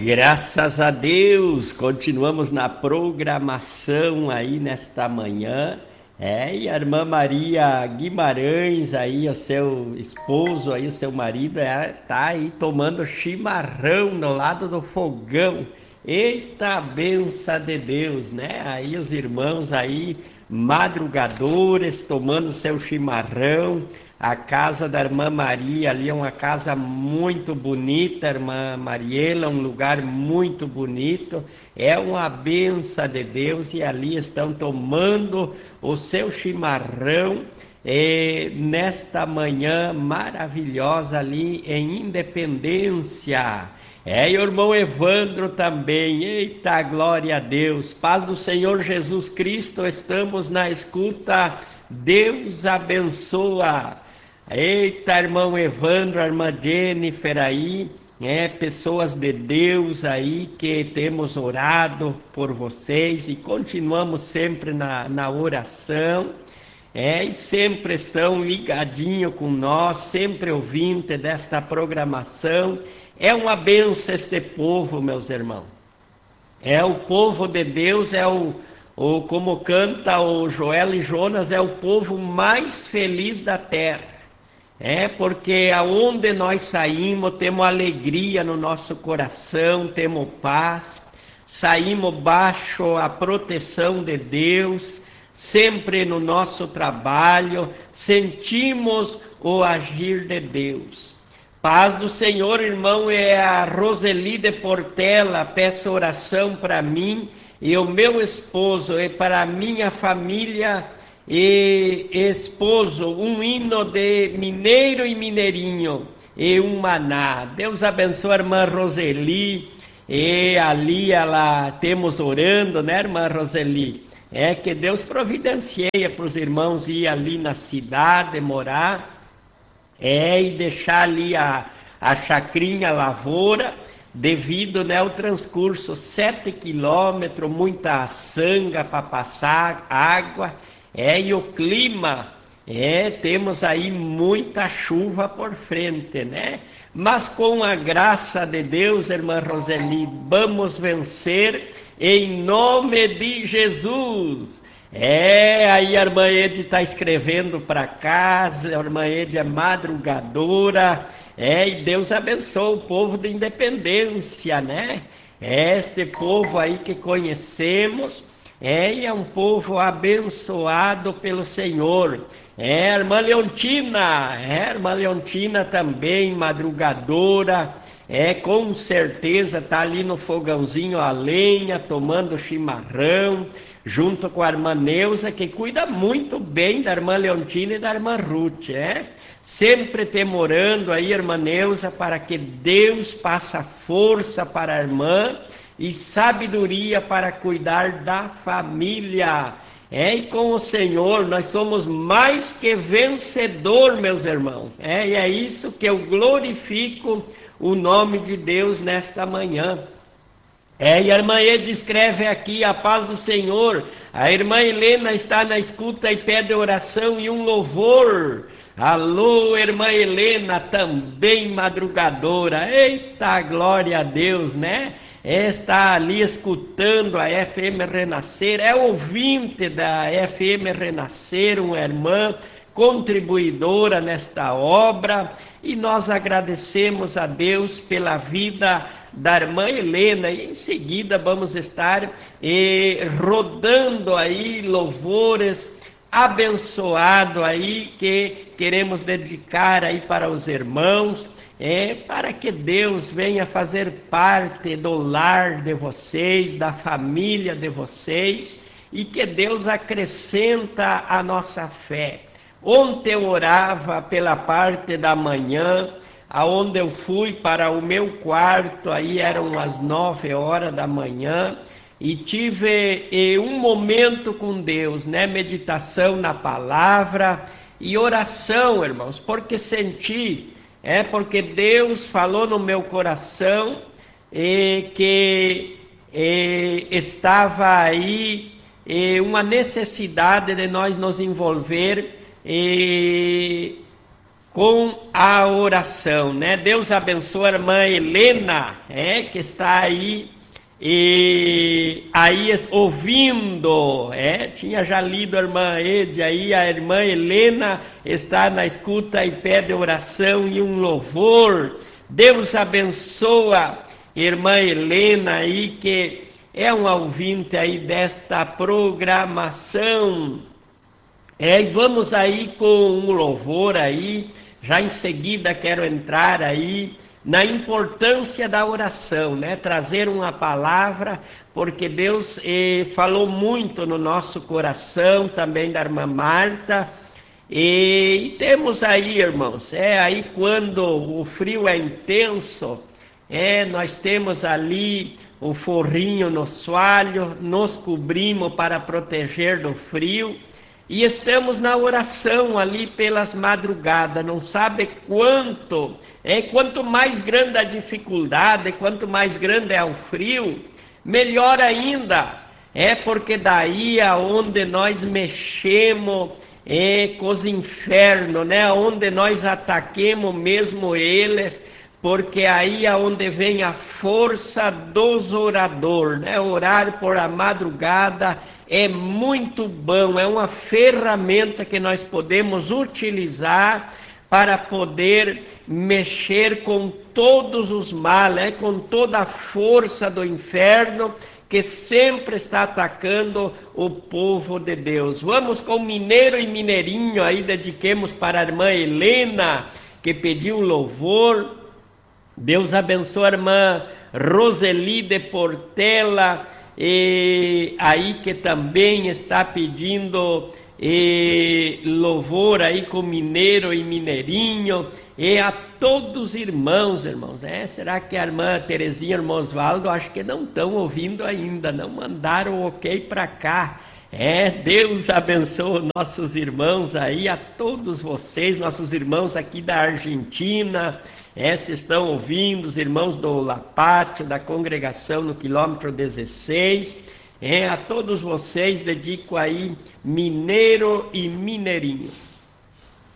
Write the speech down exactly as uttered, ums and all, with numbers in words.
Graças a Deus, continuamos na programação aí nesta manhã. É, e a irmã Maria Guimarães aí, o seu esposo aí, o seu marido, é, tá aí tomando chimarrão no lado do fogão. Eita, benção de Deus, né? Aí os irmãos aí, madrugadores, tomando seu chimarrão. A casa da irmã Maria ali é uma casa muito bonita, irmã Mariela, um lugar muito bonito. É uma benção de Deus e ali estão tomando o seu chimarrão eh, nesta manhã maravilhosa ali em Independência. É, e o irmão Evandro também. Eita, glória a Deus. Paz do Senhor Jesus Cristo, estamos na escuta. Deus abençoa. Eita, irmão Evandro, a irmã Jennifer aí, é, pessoas de Deus aí que temos orado por vocês e continuamos sempre na, na oração, é, e sempre estão ligadinhos com nós, sempre ouvindo desta programação. É uma bênção este povo, meus irmãos. É o povo de Deus, é o, o como canta o Joel e Jonas, é o povo mais feliz da terra. É porque aonde nós saímos, temos alegria no nosso coração, temos paz, saímos baixo a proteção de Deus, sempre no nosso trabalho, sentimos o agir de Deus. Paz do Senhor, irmão, é a Roseli de Portela, peço oração para mim e o meu esposo e para a minha família e esposo, um hino de mineiro e mineirinho e um maná. Deus abençoe a irmã Roseli, e ali ela temos orando, né, irmã Roseli? É que Deus providencia para os irmãos ir ali na cidade, morar, é, e deixar ali a, a chacrinha lavoura, devido, né, ao transcurso, sete quilômetros, muita sanga para passar, água. É, e o clima, é, temos aí muita chuva por frente, né? Mas com a graça de Deus, irmã Roseli, vamos vencer em nome de Jesus. É, aí a irmã Ede está escrevendo para casa, a irmã Ede é madrugadora, é, e Deus abençoe o povo de Independência, né? Este povo aí que conhecemos, é, e é um povo abençoado pelo Senhor. É, a irmã Leontina, é, a irmã Leontina também, madrugadora, é, com certeza está ali no fogãozinho a lenha, tomando chimarrão, junto com a irmã Neuza, que cuida muito bem da irmã Leontina e da irmã Ruth, é? Sempre temorando aí, irmã Neuza, para que Deus passe força para a irmã, e sabedoria para cuidar da família. É, e com o Senhor nós somos mais que vencedor, meus irmãos. É, e é isso que eu glorifico o nome de Deus nesta manhã. É, e a irmã Ede escreve aqui, a paz do Senhor. A irmã Helena está na escuta e pede oração e um louvor. Alô, irmã Helena, também madrugadora. Eita, glória a Deus, né? Está ali escutando a F M Renascer, é ouvinte da F M Renascer, uma irmã contribuidora nesta obra, e nós agradecemos a Deus pela vida da irmã Helena, e em seguida vamos estar eh, rodando aí louvores abençoado aí que queremos dedicar aí para os irmãos, é, para que Deus venha fazer parte do lar de vocês, da família de vocês, e que Deus acrescenta a nossa fé. Ontem eu orava pela parte da manhã, aonde eu fui para o meu quarto, aí eram as nove horas da manhã, e tive eh, um momento com Deus, né? Meditação na palavra e oração, irmãos, porque senti, é porque Deus falou no meu coração eh, que eh, estava aí eh, uma necessidade de nós nos envolver eh, com a oração, né? Deus abençoe a irmã Helena, é, que está aí, e aí ouvindo, é, tinha já lido a irmã Ede aí, a irmã Helena está na escuta e pede oração e um louvor. Deus abençoa irmã Helena aí, que é um ouvinte aí desta programação. É, e vamos aí com um louvor aí, já em seguida quero entrar aí na importância da oração, né? Trazer uma palavra, porque Deus eh, falou muito no nosso coração, também da irmã Marta, e, e temos aí, irmãos, é aí quando o frio é intenso, é, nós temos ali o forrinho no soalho, nos cobrimos para proteger do frio, e estamos na oração ali pelas madrugadas, não sabe quanto, é, quanto mais grande a dificuldade, quanto mais grande é o frio, melhor ainda, é porque daí é onde nós mexemos é, com os infernos, né, onde nós ataquemos mesmo eles, porque aí é onde vem a força dos oradores, né? Orar por a madrugada é muito bom, é uma ferramenta que nós podemos utilizar para poder mexer com todos os males, né? Com toda a força do inferno que sempre está atacando o povo de Deus. Vamos com mineiro e mineirinho aí, dediquemos para a irmã Helena, que pediu louvor. Deus abençoe a irmã Roseli de Portela, e aí que também está pedindo e, louvor aí com mineiro e mineirinho, e a todos os irmãos, irmãos, é, será que a irmã Terezinha e o irmão Osvaldo, acho que não estão ouvindo ainda, não mandaram o ok para cá. É, Deus abençoe nossos irmãos aí, a todos vocês, nossos irmãos aqui da Argentina. É, se estão ouvindo, os irmãos do Lapátio, da congregação no quilômetro dezesseis, é, a todos vocês dedico aí mineiro e mineirinho.